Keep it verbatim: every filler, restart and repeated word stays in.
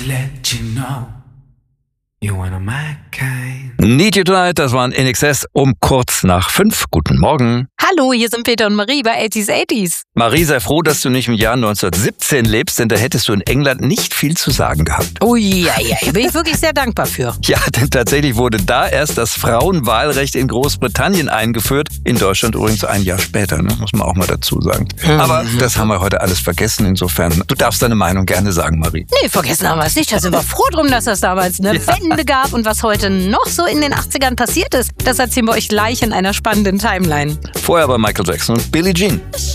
Just let you know you wanna my kind. Need You Tonight, das waren In Excess um kurz nach fünf. Guten Morgen. Hallo, hier sind Peter und Marie bei achtziger achtziger. Marie, sei froh, dass du nicht im Jahr neunzehnhundertsiebzehn lebst, denn da hättest du in England nicht viel zu sagen gehabt. Oh ja, ja, bin ich wirklich sehr dankbar für. Ja, denn tatsächlich wurde da erst das Frauenwahlrecht in Großbritannien eingeführt. In Deutschland übrigens ein Jahr später, ne? Muss man auch mal dazu sagen. Mhm. Aber das haben wir heute alles vergessen. Insofern, du darfst deine Meinung gerne sagen, Marie. Nee, vergessen haben wir es nicht. Da sind wir froh drum, dass es damals eine ja. Wende gab. Und was heute noch so in den achtzigern passiert ist, das erzählen wir euch gleich in einer spannenden Timeline. Vorher bei Michael Jackson und Billie Jean.